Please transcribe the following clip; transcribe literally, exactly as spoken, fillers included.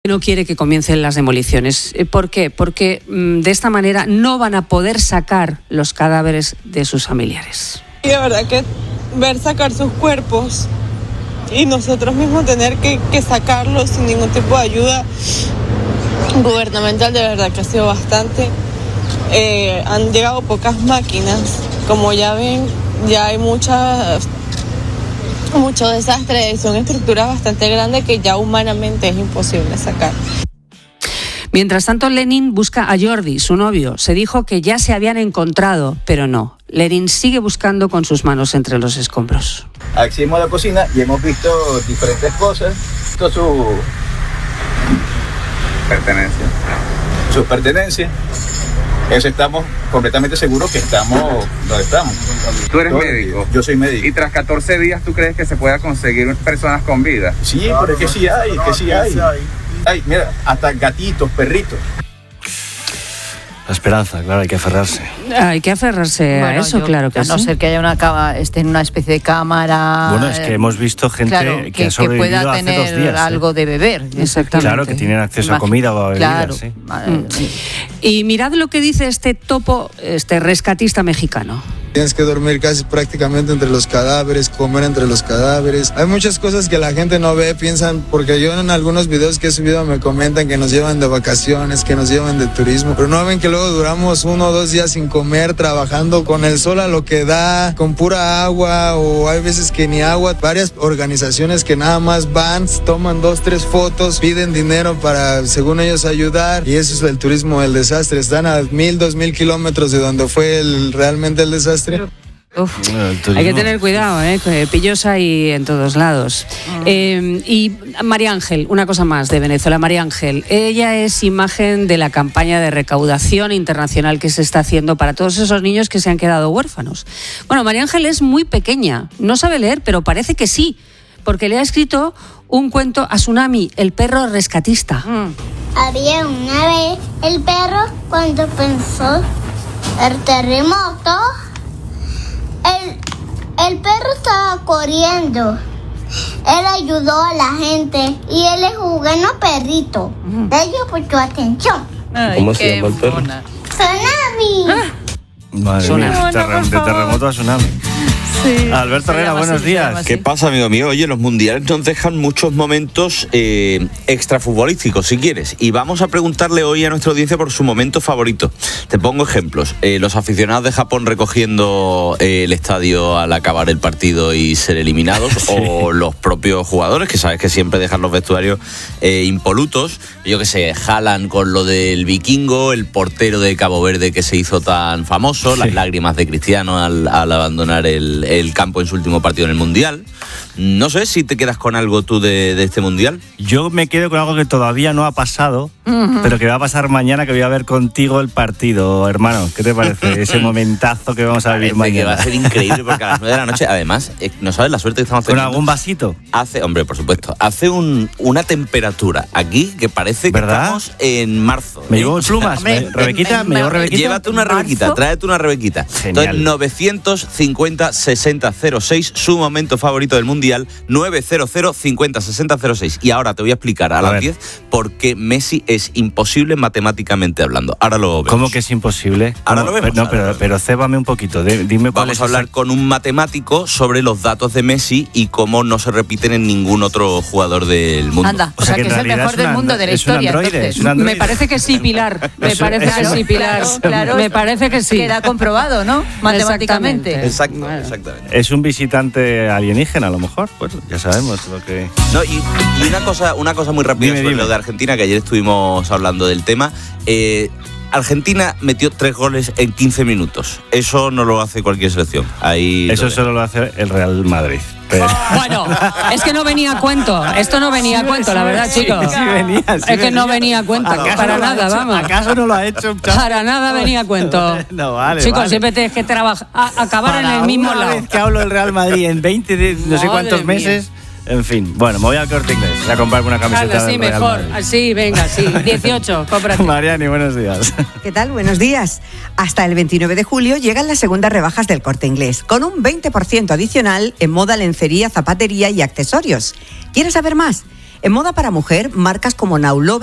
No quiere que comiencen las demoliciones. ¿Por qué? Porque mmm, de esta manera no van a poder sacar los cadáveres de sus familiares. Y de verdad que ver sacar sus cuerpos y nosotros mismos tener que, que sacarlos sin ningún tipo de ayuda gubernamental, de verdad que ha sido bastante. Eh, han llegado pocas máquinas, como ya ven, ya hay muchas... mucho desastre, son estructuras bastante grandes que ya humanamente es imposible sacar. Mientras tanto, Lenin busca a Jordi, su novio. Se dijo que ya se habían encontrado, pero no. Lenin sigue buscando con sus manos entre los escombros. Accedimos a la cocina y hemos visto diferentes cosas. Esto es su pertenencia. Sus pertenencias. Eso estamos completamente seguros que estamos donde estamos. ¿Tú eres médico? Yo soy médico. ¿Y tras catorce días tú crees que se pueda conseguir personas con vida? Sí, pero es que sí hay, que sí hay. Ay, mira, hasta gatitos, perritos. La esperanza, claro, hay que aferrarse. Hay que aferrarse bueno, a eso, yo, claro que a no sí. ser que haya una cama, esté en una especie de cámara. Bueno, es que hemos visto gente claro, que, que ha sobrevivido que pueda hace tener dos días. algo ¿eh? de beber. Exactamente. Claro, que tienen acceso a comida o a bebidas, claro. sí. Mm. Y mirad lo que dice este topo, este rescatista mexicano. Tienes que dormir casi prácticamente entre los cadáveres, comer entre los cadáveres. Hay muchas cosas que la gente no ve, piensan, porque yo en algunos videos que he subido me comentan que nos llevan de vacaciones, que nos llevan de turismo, pero no ven que luego duramos uno o dos días sin comer, trabajando con el sol a lo que da, con pura agua, o hay veces que ni agua. Varias organizaciones que nada más van, toman dos, tres fotos, piden dinero para, según ellos, ayudar, y eso es el turismo del desastre. Están a mil, dos mil kilómetros de donde fue el, realmente el desastre. Uf, hay que tener cuidado, ¿eh? Que pillos hay en todos lados. Uh-huh. Eh, y María Ángel, una cosa más de Venezuela. María Ángel, ella es imagen de la campaña de recaudación internacional que se está haciendo para todos esos niños que se han quedado huérfanos. Bueno, María Ángel es muy pequeña, no sabe leer, pero parece que sí, porque le ha escrito un cuento a Tsunami, el perro rescatista. Mm. Había una vez el perro cuando pensó el terremoto. El, el perro estaba corriendo. Él ayudó a la gente y él es un bueno perrito. Uh-huh. Gracias por tu atención. Ay, ¿Cómo se llama el perro? Tsunami. Ah. Madre Tsunami. mía, terre- de terremoto a tsunami. Sí. Alberto Herrera, buenos días. ¿Qué pasa, amigo mío? Oye, los mundiales nos dejan muchos momentos eh, extrafutbolísticos, si quieres. Y vamos a preguntarle hoy a nuestra audiencia por su momento favorito. Te pongo ejemplos. Eh, los aficionados de Japón recogiendo eh, el estadio al acabar el partido y ser eliminados. Sí. O los propios jugadores, que sabes que siempre dejan los vestuarios eh, impolutos. Yo qué sé, Haaland con lo del vikingo, el portero de Cabo Verde que se hizo tan famoso, sí. Las lágrimas de Cristiano al, al abandonar el... el campo en su último partido en el Mundial. No sé si te quedas con algo tú de, de este Mundial. Yo me quedo con algo que todavía no ha pasado, uh-huh. pero que va a pasar mañana, que voy a ver contigo el partido, hermano. ¿Qué te parece? Ese momentazo que vamos a vivir Parece mañana. Que va a ser increíble porque a las nueve de la noche, además, eh, no sabes la suerte que estamos teniendo. ¿Con algún vasito? Hace, hombre, por supuesto, hace un, una temperatura aquí que parece que ¿verdad? Estamos en marzo. Me llevo plumas. Hombre, ¿Rebequita? ¿Me llevo Rebequita? Llévate una Rebequita, tráete una Rebequita. Genial. Entonces, novecientos cincuenta sesenta cero seis, su momento favorito del Mundial, novecientos cincuenta sesenta cero seis. Y ahora te voy a explicar a, a las ver. diez por qué Messi es imposible matemáticamente hablando. Ahora lo vemos. ¿Cómo que es imposible? Ahora lo vemos. No, pero, pero, pero cébame un poquito. Dime cuál Vamos es a hablar esa... con un matemático sobre los datos de Messi y cómo no se repiten en ningún otro jugador del mundo. Anda, o sea, o sea que, que es el mejor es del mundo de la historia. Androide, es un me parece que sí, Pilar. Me parece claro, que sí, Pilar. Claro, claro, me parece que sí. Queda comprobado, ¿no? Matemáticamente. Exacto, bueno. exactamente. Es un visitante alienígena, a lo mejor. Pues ya sabemos lo que... No, y, y una cosa una cosa muy rápida dime, sobre dime. Lo de Argentina, que ayer estuvimos hablando del tema. Eh, Argentina metió tres goles en quince minutos. Eso no lo hace cualquier selección. Ahí Eso lo solo lo hace el Real Madrid. Pero... Bueno, es que no venía a cuento. Esto no venía a cuento, la verdad, sí, chicos. Sí, sí venía, sí es que venía. no venía a cuento. Para no nada, hecho, vamos. ¿Acaso no lo ha hecho? Para nada venía a cuento. No, vale, chicos, vale. siempre tienes que trabajar, a, acabar Para en el mismo una lado. Vez que hablo del Real Madrid en veinte, de, no sé cuántos Madre meses... Mía. En fin, bueno, me voy al Corte Inglés a comprarme una camiseta Hala, sí, del Real mejor. Madrid. Así, venga, sí. dieciocho, cómprate. Mariani, buenos días. ¿Qué tal? Buenos días. Hasta el veintinueve de julio llegan las segundas rebajas del Corte Inglés, con un veinte por ciento adicional en moda, lencería, zapatería y accesorios. ¿Quieres saber más? En moda para mujer, marcas como Now Love